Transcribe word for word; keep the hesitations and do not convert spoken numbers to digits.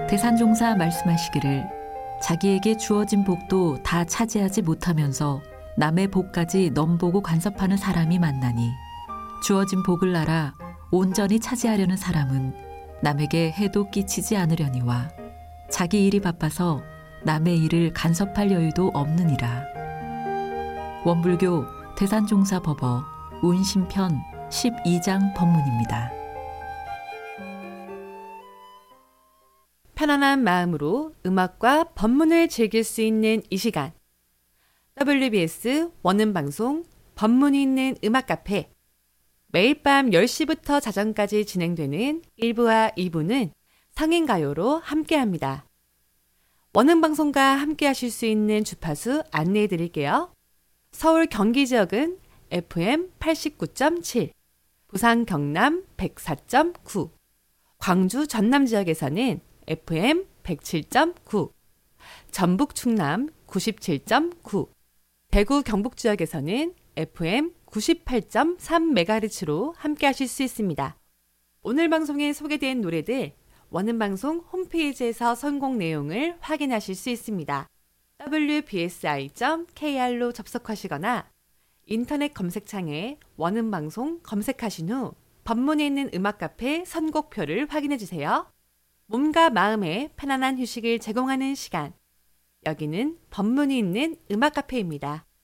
대산종사 말씀하시기를 자기에게 주어진 복도 다 차지하지 못하면서 남의 복까지 넘보고 간섭하는 사람이 만나니 주어진 복을 알아 온전히 차지하려는 사람은 남에게 해도 끼치지 않으려니와 자기 일이 바빠서 남의 일을 간섭할 여유도 없느니라. 원불교 대산종사법어 운심편 십이 장 법문입니다. 편안한 마음으로 음악과 법문을 즐길 수 있는 이 시간. 더블유비에스 원음방송 법문이 있는 음악 카페. 매일 밤 열 시부터 자정까지 진행되는 일 부와 이 부는 성인가요로 함께합니다. 원음방송과 함께하실 수 있는 주파수 안내해 드릴게요. 서울 경기 지역은 에프엠 팔십구 점 칠, 부산 경남 백사 점 구, 광주 전남 지역에서는 에프엠 백칠 점 구, 전북 충남 구십칠 점 구, 대구 경북 지역에서는 에프엠 구십팔 점 삼 메가헤르츠로 함께하실 수 있습니다. 오늘 방송에 소개된 노래들 원음방송 홈페이지에서 선곡 내용을 확인하실 수 있습니다. 더블유비에스아이 점 케이알로 접속하시거나 인터넷 검색창에 원음방송 검색하신 후 법문에 있는 음악 카페 선곡표를 확인해 주세요. 몸과 마음에 편안한 휴식을 제공하는 시간. 여기는 법문이 있는 음악 카페입니다.